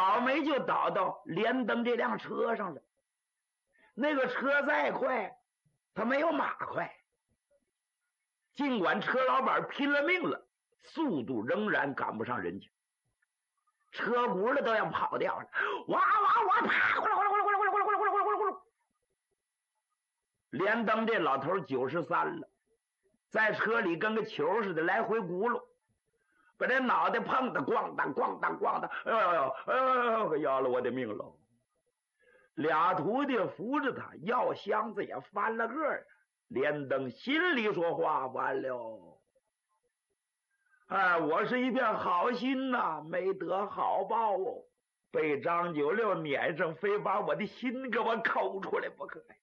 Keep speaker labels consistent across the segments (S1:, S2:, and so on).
S1: 倒霉就倒到连登这辆车上了。那个车再快，它没有马快。尽管车老板拼了命了，速度仍然赶不上人家，车轱辘都要跑掉了，哇哇哇，啪，呼啦呼啦呼啦呼啦呼啦呼啦呼啦呼啦呼啦呼啦。连登这老头93了，在车里跟个球似的来回轱辘，把这脑袋碰得咣当咣当咣当，哎呦哎呦，可要了我的命喽！俩徒弟扶着他，药箱子也翻了个儿。连登心里说话，完了，哎，我是一片好心呐，没得好报哦，被张九六撵上，非把我的心给我抠出来不可。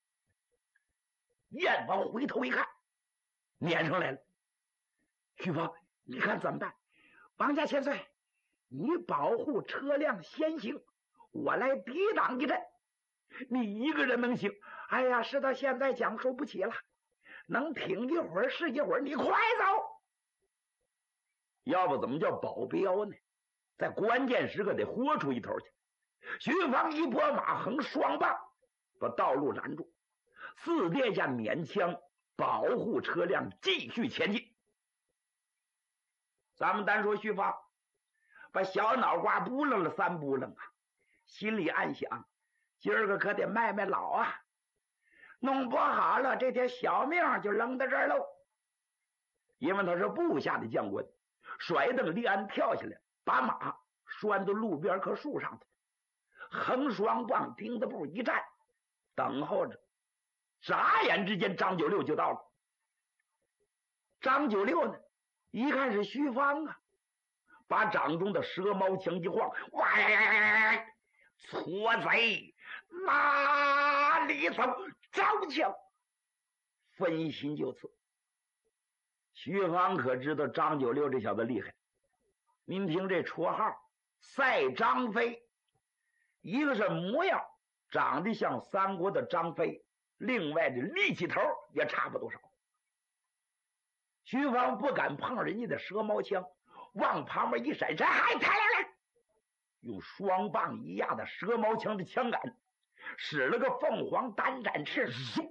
S1: 燕王回头一看，撵上来了。徐芳，你看怎么办？王家千岁，你保护车辆先行，我来抵挡一阵。你一个人能行？哎呀，事到现在讲述不起了，能挺一会儿是一会儿，你快走。要不怎么叫保镖呢？在关键时刻得豁出一头去。徐芳一拨马横，双棒把道路拦住，四殿下勉强保护车辆继续前进。咱们单说徐芳，把小脑瓜扑棱了3扑棱啊，心里暗想，今儿个可得卖卖老啊，弄不好了这条小命就扔到这儿喽。因为他是部下的将官，甩蹬立鞍跳下来，把马拴到路边棵树上头，横双棒钉子步一站，等候着。眨眼之间张九六就到了。张九六呢，一看是徐芳啊，把掌中的蛇矛枪一晃，哇呀呀呀呀呀！错贼哪里走，招枪分心就刺。徐芳可知道张九六这小子厉害，您听这绰号赛张飞，一个是模样长得像三国的张飞，另外的力气头也差不多少。徐芳不敢碰人家的蛇矛枪，往旁边一闪身，嗨，抬来，用双棒一压的蛇矛枪的枪杆，使了个凤凰单展翅，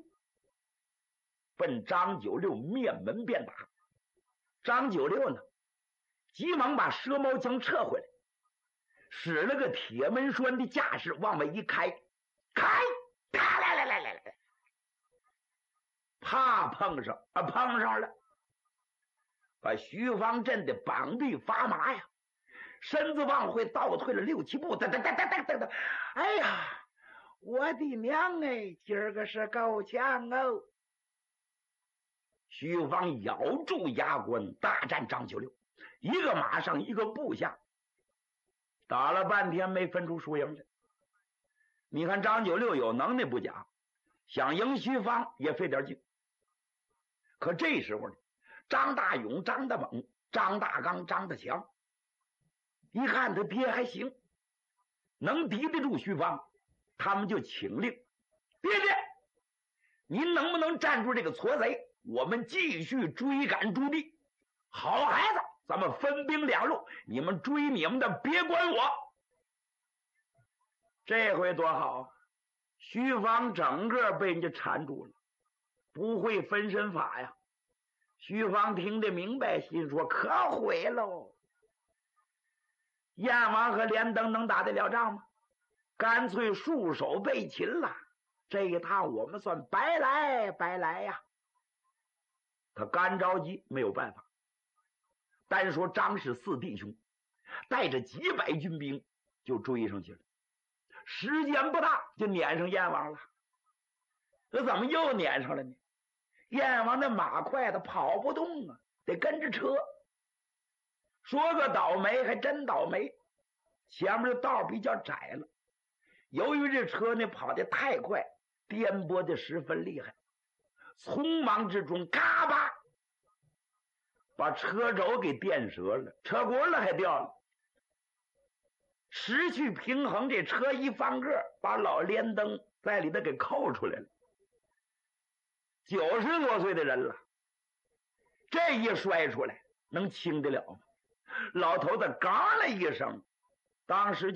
S1: 奔张九六面门便打。张九六呢，急忙把蛇矛枪撤回来，使了个铁门栓的架势，往外一开，开，来，怕碰上啊，碰上了，把徐芳震得膀臂发麻呀，身子往回倒退了6、7步，噔，哎呀，我的娘哎，今儿个是够呛哦！徐芳咬住牙关，大战张九六，一个马上一个部下，打了半天没分出输赢来。你看张九六有能耐不假，想赢徐芳也费点劲。可这时候呢，张大勇、张大猛、张大刚、张大强一看他爹还行，能敌得住徐芳，他们就请令：爹，您能不能站住这个矬贼？我们继续追赶朱棣。好孩子，咱们分兵2路，你们追你们的，别管我。这回多好，徐芳整个被人家缠住了，不会分身法呀。徐芳听得明白，心说可毁喽。燕王和连登能打得了仗吗？干脆束手被擒了。这一趟我们算白来呀。他干着急，没有办法。单说张氏4弟兄带着几百军兵就追上去了，时间不大就撵上燕王了。这怎么又撵上了呢？燕王的马快的跑不动啊，得跟着车。说个倒霉还真倒霉，前面的道比较窄了，由于这车呢跑得太快，颠簸的十分厉害，匆忙之中嘎巴把车轴给电折了，车轱辘还掉了，失去平衡，这车一翻个，把老连登在里头给扣出来了。90多岁的人了，这一摔出来能轻得了吗？老头子嘎了一声，当时